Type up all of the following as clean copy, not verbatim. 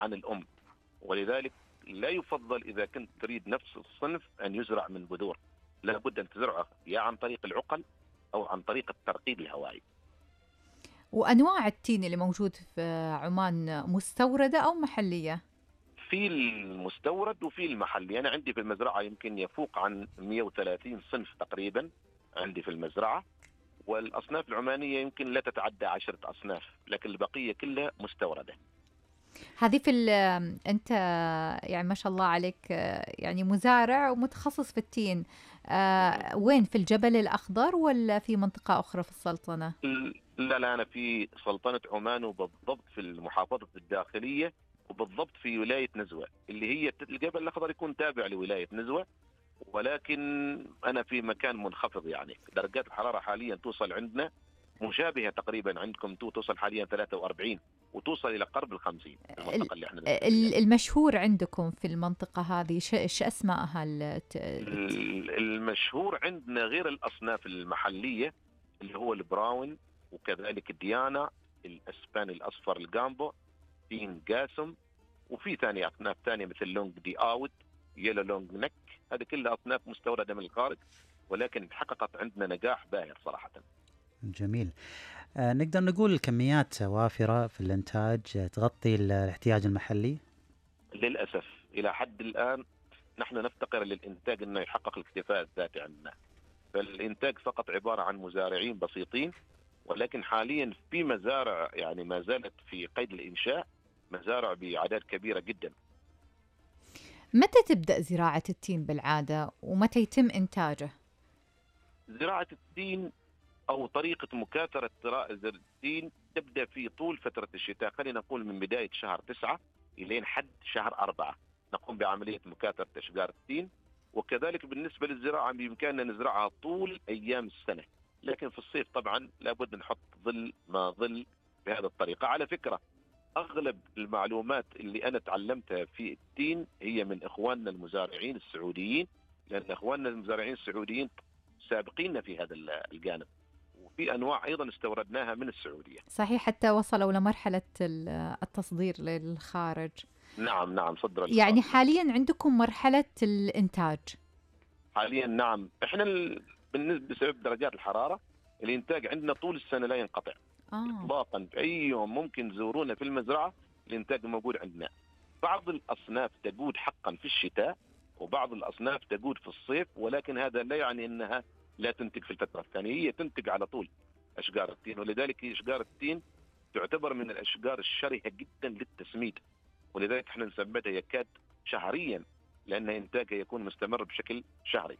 عن الأم، ولذلك لا يفضل إذا كنت تريد نفس الصنف أن يزرع من بذور، لابد أن تزرعه يا عن طريق العقل أو عن طريق الترقيد الهوائي. وأنواع التين اللي موجود في عمان مستوردة أو محلية؟ في المستورد وفي المحلي. أنا عندي في المزرعة يمكن يفوق عن 130 صنف تقريبا عندي في المزرعة، والأصناف العمانية يمكن لا تتعدى 10 أصناف، لكن البقية كلها مستوردة. هذه في أنت يعني ما شاء الله عليك، يعني مزارع ومتخصص في التين. وين، في الجبل الأخضر ولا في منطقة أخرى في السلطنة؟ لا لا، أنا في سلطنة عمان، وبالضبط في المحافظة الداخلية، وبالضبط في ولاية نزوة، اللي هي الجبل الأخضر يكون تابع لولاية نزوة، ولكن أنا في مكان منخفض. يعني درجات الحرارة حاليا توصل عندنا مشابهة تقريبا عندكم، توصل حاليا 43 وتوصل إلى قرب 50 في ال- المنطقة اللي احنا نزلنا فيها. المشهور عندكم في المنطقة هذه شو اسمائها المشهور عندنا غير الأصناف المحلية اللي هو البراون، وكذلك الديانا، الأسباني الأصفر الجامبو، تين قاسم، وفي ثاني أصناف ثانية مثل لونج دي أوت، يلو لونج نك. هذه كلها أصناف مستوردة من الخارج، ولكن حققت عندنا نجاح باهر صراحة. جميل. نقدر نقول الكميات وافرة في الإنتاج تغطي الاحتياج المحلي؟ للأسف إلى حد الآن نحن نفتقر للإنتاج أنه يحقق الاكتفاء الذاتي عندنا، فالإنتاج فقط عبارة عن مزارعين بسيطين، ولكن حاليا في مزارع يعني ما زالت في قيد الإنشاء، مزارع بأعداد كبيرة جدا. متى تبدأ زراعة التين بالعادة ومتى يتم إنتاجه؟ زراعة التين أو طريقة مكاثرة التين تبدأ في طول فترة الشتاء، خلينا نقول من بداية شهر 9 إلى حد شهر 4 نقوم بعملية مكاثرة أشجار التين. وكذلك بالنسبة للزراعة بإمكاننا نزرعها طول أيام السنة، لكن في الصيف طبعا لابد نحط ظل ما ظل بهذه الطريقة. على فكرة أغلب المعلومات اللي أنا تعلمتها في التين هي من إخواننا المزارعين السعوديين، لأن إخواننا المزارعين السعوديين سابقين في هذا الجانب، وفي أنواع أيضا استوردناها من السعودية. صحيح، حتى وصلوا لمرحلة التصدير للخارج. نعم نعم، صدر يعني الخارج نعم. حاليا عندكم مرحلة الإنتاج؟ حاليا نعم، احنا بالنسبة بسبب درجات الحرارة الإنتاج عندنا طول السنة لا ينقطع إطلاقا. في أي يوم ممكن تزورونا في المزرعة، الإنتاج موجود عندنا. بعض الأصناف تجود حقا في الشتاء، وبعض الأصناف تجود في الصيف، ولكن هذا لا يعني أنها لا تنتج في الفترة الثانية، هي تنتج على طول أشجار التين. ولذلك أشجار التين تعتبر من الأشجار الشرهة جدا للتسميد، ولذلك احنا نثبتها يكاد شهريا، لأن إنتاجها يكون مستمر بشكل شهري.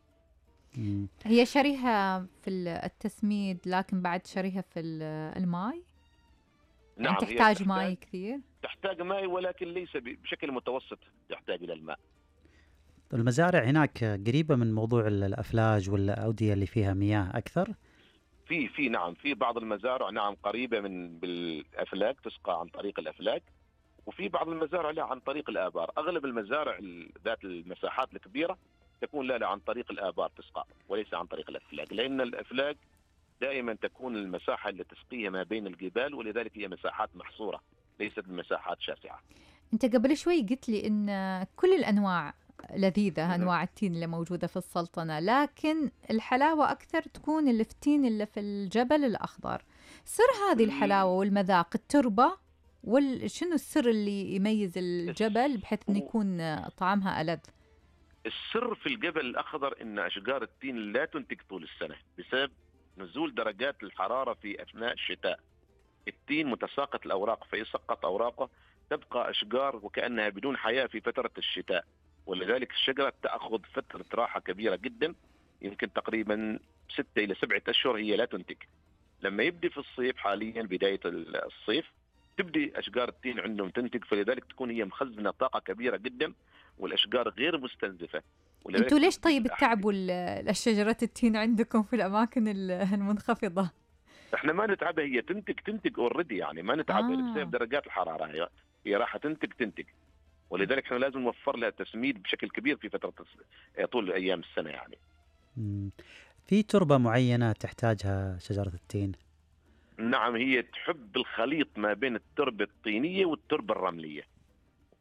هي شريحة في التسميد، لكن بعد شريحة في الماء، يعني نعم، هي تحتاج ماء كثير. تحتاج ماء، ولكن ليس بشكل متوسط تحتاج إلى الماء. المزارع هناك قريبة من موضوع الأفلاج والأودية اللي فيها مياه أكثر؟ في نعم، في بعض المزارع نعم قريبة من بالأفلاك، تسقى عن طريق الأفلاك، وفي بعض المزارع لا عن طريق الآبار. أغلب المزارع ذات المساحات الكبيرة تكون لا عن طريق الآبار تسقى، وليس عن طريق الأفلاك، لأن الأفلاك دائما تكون المساحة اللي تسقيها ما بين الجبال، ولذلك هي مساحات محصورة ليست بمساحات شاسعة. انت قبل شوي قلت لي ان كل الانواع لذيذة، انواع التين اللي موجودة في السلطنة، لكن الحلاوة اكثر تكون اللي في التين اللي في الجبل الاخضر. سر هذه الحلاوة والمذاق التربة، شنو السر اللي يميز الجبل بحيث انه يكون طعمها ألذ؟ السر في الجبل الأخضر إن أشجار التين لا تنتج طول السنة بسبب نزول درجات الحرارة في أثناء الشتاء. التين متساقط الأوراق، فيسقط أوراقه تبقى أشجار وكأنها بدون حياة في فترة الشتاء، ولذلك الشجرة تأخذ فترة راحة كبيرة جدا، يمكن تقريبا 6 إلى 7 أشهر هي لا تنتج. لما يبدي في الصيف حاليا بداية الصيف تبدي أشجار التين عندهم تنتج، فلذلك تكون هي مخزنة طاقة كبيرة جدا، والأشجار غير مستنزفة. انتوا ليش طيب تتعبوا الشجرات التين عندكم في الأماكن المنخفضة؟ احنا ما نتعبها، هي تنتج اوريدي، يعني ما نتعبها بسبب درجات الحرارة، هي راح تنتج، ولذلك احنا لازم نوفر لها تسميد بشكل كبير في فترة طول أيام السنة يعني. في تربة معينة تحتاجها شجرة التين؟ نعم، هي تحب الخليط ما بين التربة الطينية والتربة الرملية.